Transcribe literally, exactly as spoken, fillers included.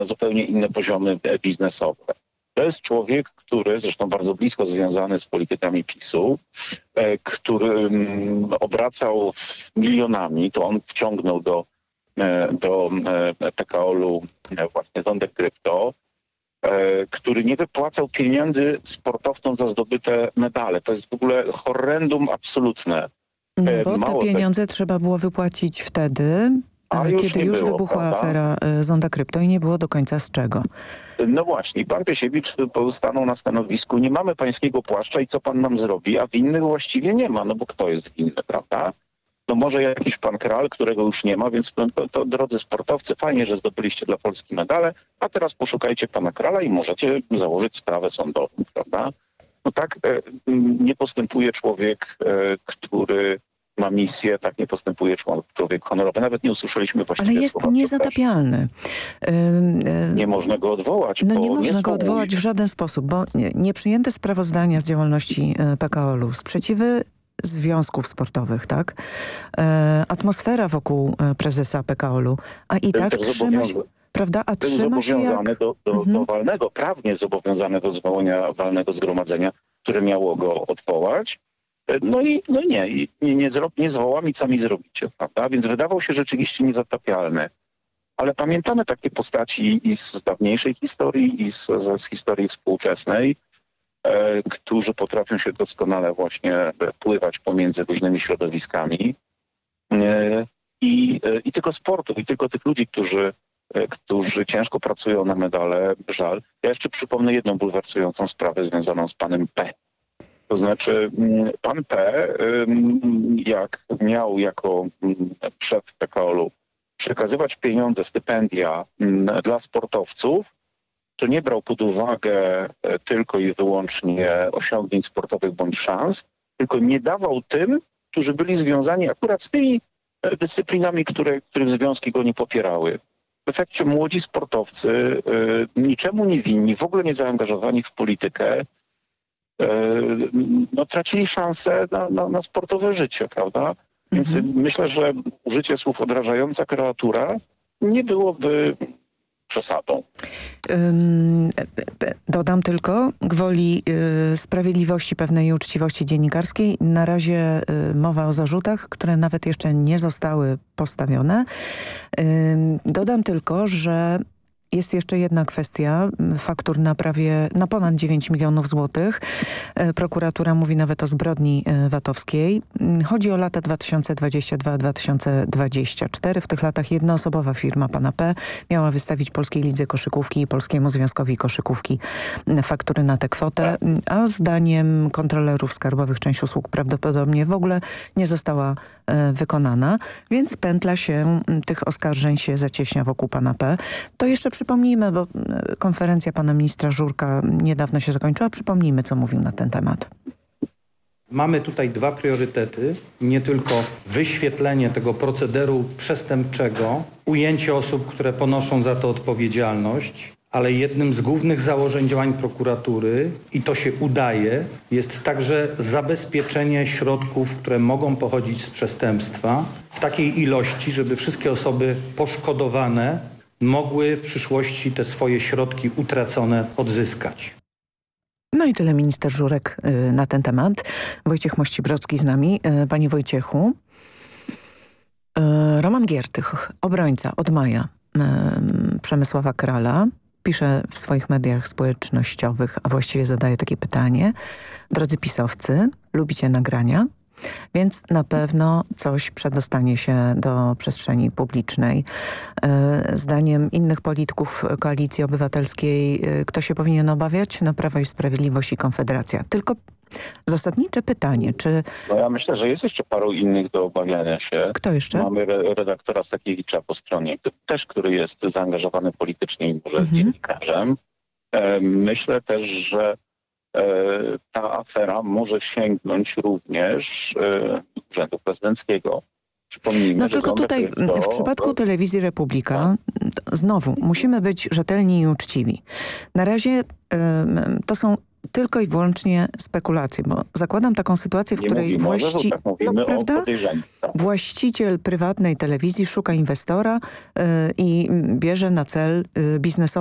na zupełnie inne poziomy biznesowe. To jest człowiek, który zresztą bardzo blisko związany z politykami PiSu, który obracał milionami, to on wciągnął do, do P K O L-u właśnie Zonda Krypto, który nie wypłacał pieniędzy sportowcom za zdobyte medale. To jest w ogóle horrendum absolutne. No bo Mało te pieniądze tego, trzeba było wypłacić wtedy, A już kiedy nie już było, wybuchła prawda? afera Zonda Krypto i nie było do końca z czego. No właśnie, pan Piesiewicz pozostanął na stanowisku, nie mamy pańskiego płaszcza i co pan nam zrobi, a winnych właściwie nie ma, no bo kto jest winny, prawda? No może jakiś pan Kral, którego już nie ma, więc to, to drodzy sportowcy, fajnie, że zdobyliście dla Polski medale, a teraz poszukajcie pana Krala i możecie założyć sprawę sądową, prawda? No tak e, nie postępuje człowiek, e, który ma misję, tak nie postępuje człowiek honorowy. Nawet nie usłyszeliśmy właściwie Ale jest słowa niezatapialny. Yy, yy, nie można go odwołać. No bo nie można nie go zwołuje. odwołać w żaden sposób, bo nie- nieprzyjęte sprawozdania z działalności e, P K O L-u, sprzeciwy związków sportowych, tak? E, atmosfera wokół e, prezesa P K O L-u, a i Był tak też trzyma się, zobowiąza- prawda? A Był trzyma się zobowiązany jak... do, do, Mhm. do walnego, prawnie zobowiązany do zwołania walnego zgromadzenia, które miało go odwołać. No i no nie, i nie, nie, zro, nie zwołam i co mi zrobicie, prawda? Więc wydawał się rzeczywiście niezatapialny. Ale pamiętamy takie postaci i z dawniejszej historii, i z, z, z historii współczesnej, e, którzy potrafią się doskonale właśnie pływać pomiędzy różnymi środowiskami. E, i, e, I tylko sportu, i tylko tych ludzi, którzy, e, którzy ciężko pracują na medale, żal. Ja jeszcze przypomnę jedną bulwersującą sprawę związaną z panem P. To znaczy pan P, jak miał jako szef P K O L-u przekazywać pieniądze, stypendia dla sportowców, to nie brał pod uwagę tylko i wyłącznie osiągnięć sportowych bądź szans, tylko nie dawał tym, którzy byli związani akurat z tymi dyscyplinami, które, których związki go nie popierały. W efekcie młodzi sportowcy, niczemu nie winni, w ogóle nie zaangażowani w politykę, no, tracili szansę na, na, na sportowe życie, prawda? Więc Mhm. myślę, że użycie słów odrażająca kreatura nie byłoby przesadą. Ym, dodam tylko, gwoli y, sprawiedliwości, pewnej uczciwości dziennikarskiej, na razie y, mowa o zarzutach, które nawet jeszcze nie zostały postawione. Ym, dodam tylko, że jest jeszcze jedna kwestia, faktur na prawie, na ponad dziewięć milionów złotych. Prokuratura mówi nawet o zbrodni VAT-owskiej. Chodzi o lata dwa tysiące dwudziesty drugi do dwa tysiące dwudziestego czwartego. W tych latach jednoosobowa firma pana P miała wystawić Polskiej Lidze Koszykówki i Polskiemu Związkowi Koszykówki faktury na tę kwotę, a zdaniem kontrolerów skarbowych część usług prawdopodobnie w ogóle nie została e, wykonana, więc pętla się tych oskarżeń się zacieśnia wokół pana P. To jeszcze przypomnijmy, bo konferencja pana ministra Żurka niedawno się zakończyła. Przypomnijmy, co mówił na ten temat. Mamy tutaj dwa priorytety. Nie tylko wyświetlenie tego procederu przestępczego, ujęcie osób, które ponoszą za to odpowiedzialność, ale jednym z głównych założeń działań prokuratury, i to się udaje, jest także zabezpieczenie środków, które mogą pochodzić z przestępstwa w takiej ilości, żeby wszystkie osoby poszkodowane mogły w przyszłości te swoje środki utracone odzyskać. No i tyle minister Żurek y, na ten temat. Wojciech Mościbrocki z nami. Y, panie Wojciechu, y, Roman Giertych, obrońca od maja y, Przemysława Krala, pisze w swoich mediach społecznościowych, a właściwie zadaje takie pytanie. Drodzy pisowcy, lubicie nagrania? Więc na pewno coś przedostanie się do przestrzeni publicznej. Zdaniem innych polityków Koalicji Obywatelskiej, kto się powinien obawiać? No Prawo i Sprawiedliwość i Konfederacja. Tylko zasadnicze pytanie, czy... No ja myślę, że jest jeszcze paru innych do obawiania się. Kto jeszcze? Mamy re redaktora Stakiewicza po stronie, też który jest zaangażowany politycznie i może Mhm. dziennikarzem. E, myślę też, że ta afera może sięgnąć również e, Urzędu Prezydenckiego. Przypomnijmy, No że tylko Zonda tutaj Krypto, w przypadku telewizji Republika znowu musimy być rzetelni i uczciwi. Na razie y, to są tylko i wyłącznie spekulacje, bo zakładam taką sytuację, w Nie której mówimy o właści... zarzutach, mówimy no, o prawda? podejrzeniu. Tak. Właściciel prywatnej telewizji szuka inwestora y, i bierze na cel y, biznesowy